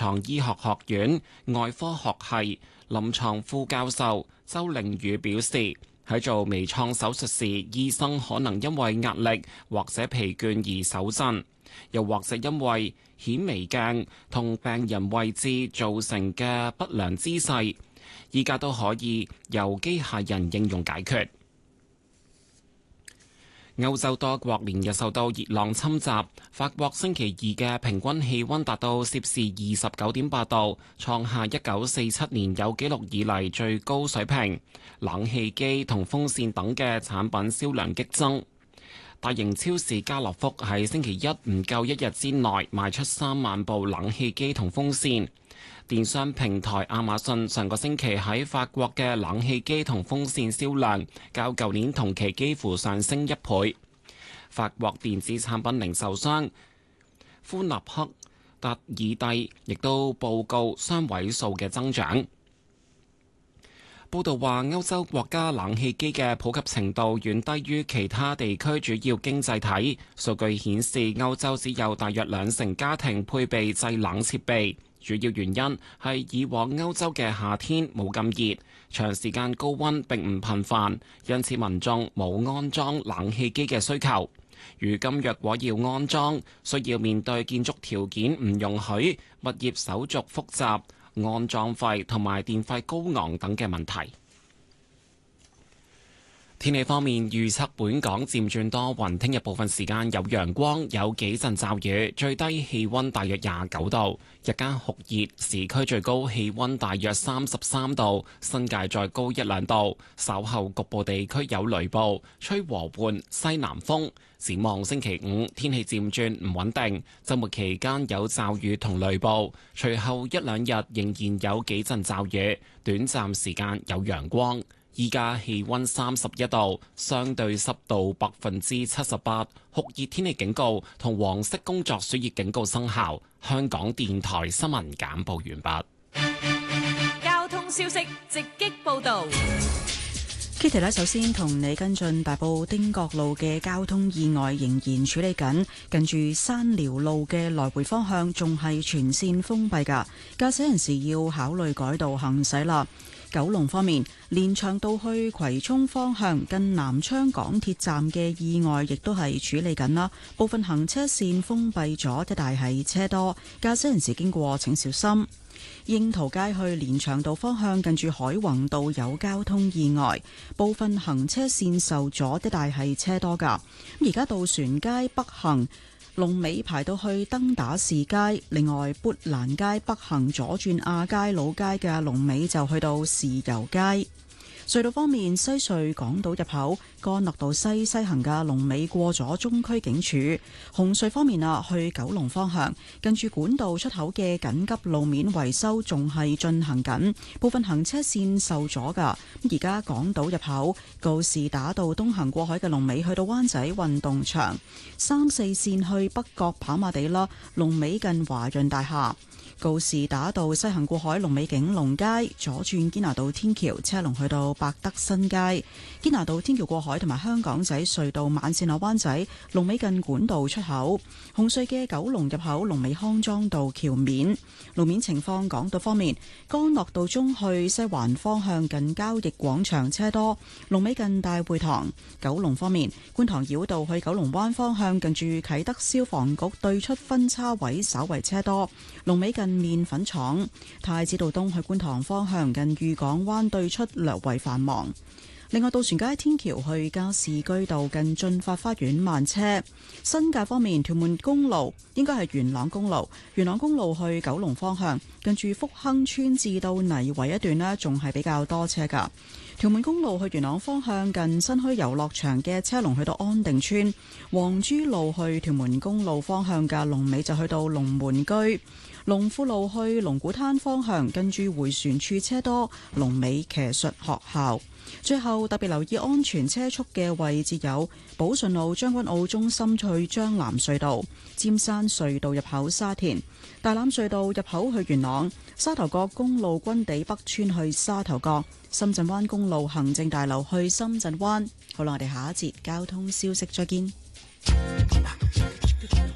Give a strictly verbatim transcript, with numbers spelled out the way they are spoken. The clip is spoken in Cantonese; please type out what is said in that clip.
床醫學學院外科學系臨床副教授周令宇表示，喺做微創手術時，醫生可能因為壓力或者疲倦而手震，又或者因為顯微鏡同病人位置造成嘅不良姿勢，依家都可以由機械人應用解決。歐洲多國連日受到熱浪侵襲，法國星期二嘅平均氣溫達到攝氏二十九點八度，創下一九四七年有紀錄以嚟最高水平。冷氣機同風扇等嘅產品銷量激增。大型超市家樂福喺星期一唔夠一日之內賣出三萬部冷氣機同風扇。電商平台亞馬遜上個星期喺法國嘅冷氣機同風扇銷量較舊年同期幾乎上升一倍。法國電子產品零售商富納克達爾蒂亦都報告雙位數嘅增長。報道話，歐洲國家冷氣機嘅普及程度遠低於其他地區主要經濟體。數據顯示，歐洲只有大約兩成家庭配備製冷設備。主要原因係以往歐洲嘅夏天冇咁熱，長時間高溫並唔頻繁，因此民眾冇安裝冷氣機嘅需求。如今若果要安裝，需要面對建築條件唔容許、物業手續複雜、安裝費同埋電費高昂等嘅問題。天氣方面，預測本港漸轉多雲，聽日部分時間有陽光，有幾陣驟雨，最低氣溫大約廿九度，日間酷熱，市區最高氣溫大約三十三度，新界再高一兩度。稍後局部地區有雷暴，吹和緩西南風。展望星期五，天氣漸轉唔穩定，週末期間有驟雨同雷暴，隨後一兩日仍然有幾陣驟雨，短暫時間有陽光。依家氣溫三十一度，相對濕度百分之七十八，酷熱天氣警告同黃色工作暑熱警告生效。香港電台新聞簡報完畢。 交通消息直擊報道。 Kitty 咧，首先同你跟進大埔汀角路嘅交通意外仍然處理緊，近住山寮路嘅來回方向仲係全線封閉㗎，駕駛人士要考慮改道行駛啦。九龍方面，連翔道去葵涌方向近南昌港鐵站嘅意外亦都係處理緊啦，部分行車線封閉咗，一帶係車多，駕駛人士經過請小心。櫻桃街去連翔道方向近住海泓道有交通意外，部分行車線受阻，一帶係車多噶。而家渡船街北行龍尾排到去登打士街，另外砵蘭街北行左轉亞皆老街嘅龍尾就去到豉油街。隧道方面，西隧港島入口干諾道西西行嘅龍尾過咗中區警署。紅隧方面啊，去九龍方向近住管道出口嘅緊急路面維修仲係進行緊，部分行車線受阻噶。而家港島入口告士打道東行過海嘅龍尾去到灣仔運動場，三四線去北角跑馬地啦，龍尾近華潤大廈。告士打道西行過海龍尾景隆街，左轉堅拿道天橋車龍去到百德新街。堅拿道天橋過海同埋香港仔隧道慢線落灣仔龍尾近管道出口。紅隧嘅九龍入口龍尾康莊道橋面。路面情況，港島方面，干諾道中去西環方向近交易廣場車多，龍尾近大會堂。九龍方面，觀塘繞道去九龍灣方向近住啟德消防局對出分叉位稍為車多，龍尾近麵粉廠。太子道東去觀塘方向近裕港灣對出略為繁忙。另外，渡船街天橋去加士居道近駿發花園慢車。新界方面，屯門公路應該係元朗公路，元朗公路去九龍方向近住福亨村至到泥圍一段呢，仲係比較多車噶。屯門公路去元朗方向近新墟遊樂場嘅車龍去到安定村。黃珠路去屯門公路方向嘅龍尾就去到龍門居。龍富路去龍鼓灘方向近住迴旋處車多，龍尾騎術學校。最後特別留意安全車速嘅位置有寶順路將軍澳中心去將藍隧道、尖山隧道入口沙田、大欖隧道入口去元朗、沙頭角公路軍地北村去沙頭角、深圳灣公路行政大樓去深圳灣。好啦，我哋下一節交通消息再見。